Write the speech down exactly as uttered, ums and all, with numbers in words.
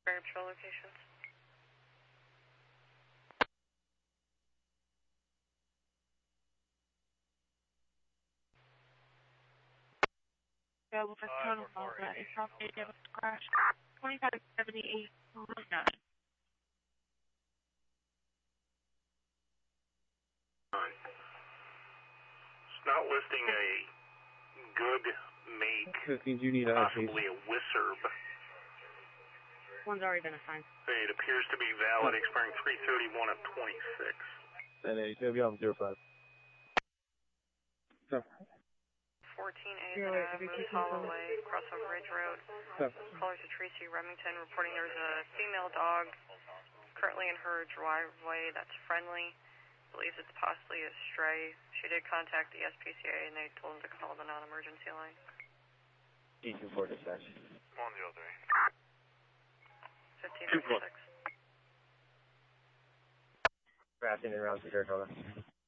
Very patrol locations. Yeah, well, for total fault that is not a damage crash. twenty-five seventy-eight point nine. It's not listing a good make, fifteen, you need a possibly a Wisserb. One's already been assigned. It appears to be valid, expiring three thirty-one of twenty-six. ten eighty-two, be on zero five. So. fourteen A, yeah, Moose Hollow Way, Crossover Ridge Road. So. Callers to Tracy Remington reporting there's a female dog currently in her driveway that's friendly. Believes it's possibly a stray. She did contact the S P C A and they told them to call the non-emergency line. D two four dispatch. one zero three. fifteen fifty-six. Crashing around Saratoga.